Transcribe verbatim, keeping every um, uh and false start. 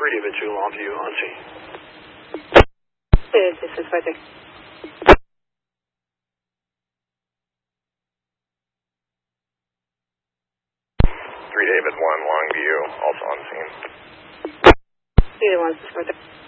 three David two, Longview on scene. This is five six. three David one, Longview, also on scene. three one, six four six.